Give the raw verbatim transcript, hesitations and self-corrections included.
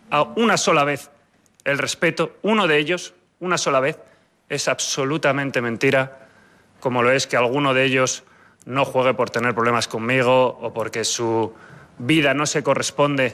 a una sola vez el respeto, uno de ellos, una sola vez, es absolutamente mentira, como lo es que alguno de ellos no juegue por tener problemas conmigo o porque su vida no se corresponde